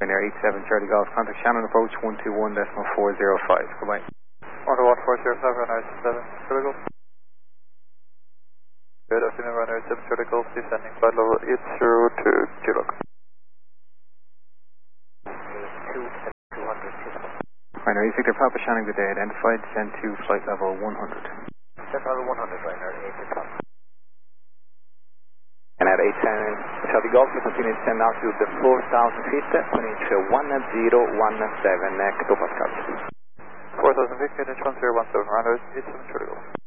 Pioneer 87 Charlie Golf, contact Shannon approach 121.405. Goodbye. 121.405, runner 7 Charlie Golf. Good afternoon, runner 7 Charlie Golf, descending flight level 80 to G-Log. 200. Pioneer 86 Papa Shannon, good day, identified, descend to flight level 100. Descent level 100, Pioneer 86 Papa. And at 87 Charlie Golf, we continue to descend now to the 4,000 feet, finish 1017 hectopascals. 4,000 feet, finish 1017, runner 87 Charlie Golf.